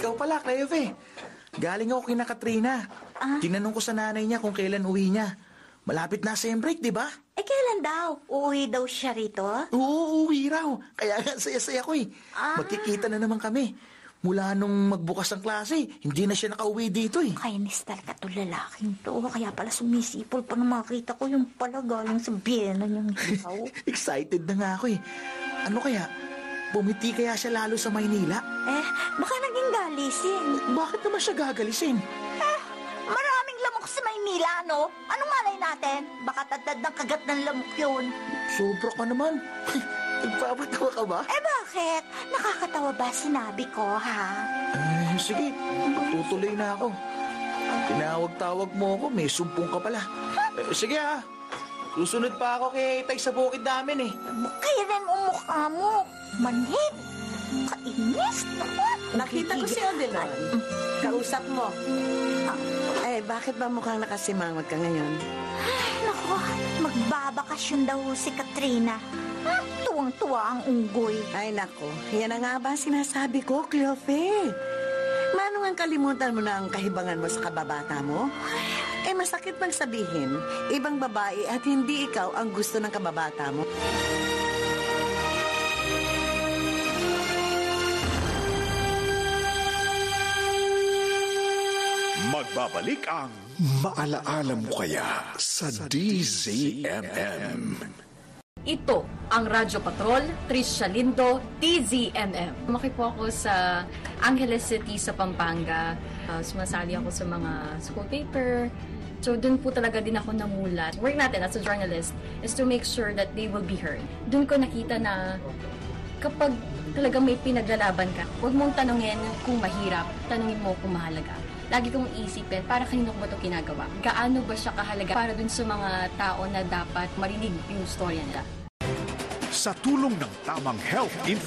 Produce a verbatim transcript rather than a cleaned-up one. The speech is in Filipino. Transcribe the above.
Ikaw pala, Cleve. Galing ako kina Katrina. Ah? Tinanong ko sa nanay niya kung kailan uwi niya. Malapit na sem break, di ba? Eh, kailan daw? Uuwi daw siya rito? Oo, uwi raw. Kaya nga saya-saya ko eh. Ah. Magkikita na naman kami. Mula nung magbukas ng klase, hindi na siya nakauwi dito eh. Kainis talaga to lalaking to. Kaya pala sumisipol pa nang makita ko yung pala galing sa Vienna niyang hihaw. Excited na nga ako eh. Ano kaya? Bumiti kaya siya lalo sa Maynila? Eh, baka naging galisin. Bakit naman siya gagalisin? Eh, maraming lamok sa Maynila, no? Anong malay natin? Baka tadtad ng kagat ng lamok yun. Sobra ka naman. Nagpapatawa ka ba? Eh, bakit? Nakakatawa ba sinabi ko, ha? Eh, sige. Tutuloy na ako. Tinawag-tawag mo ako, may sumpong ka pala. Eh, sige ha. Susunod pa ako kay Tay sa bukid namin eh. Kaya rin umukha mo. Manhid. Kainis. Nakita ko si Adelon. Kausap mo. Ah. Eh, bakit ba mukhang nakasimangot ka ngayon? Naku, magbabakasyon daw si Katrina. Ah, tuwang-tuwa ang unggoy. Ay, nako. Yan na nga ba sinasabi ko, Cleofe? Mano nga kalimutan mo na ang kahibangan mo sa kababata mo? Eh, masakit bang sabihin, ibang babae at hindi ikaw ang gusto ng kababata mo? Magbabalik ang Maalaala Mo Kaya sa D Z M M. Ito ang Radyo Patrol, Trisha Lindo, D Z M M. Lumaki po ako sa Angeles City sa Pampanga. Uh, sumasali ako sa mga school paper. So doon po talaga din ako namulat. Work natin as a journalist is to make sure that they will be heard. Doon ko nakita na kapag talaga may pinaglalaban ka, huwag mong tanungin kung mahirap, tanungin mo kung mahalaga. Lagi kong isipin, para kanino ko ba ito ginagawa? Gaano ba siya kahalaga para dun sa mga tao na dapat marinig yung storya nila? Sa tulong ng tamang health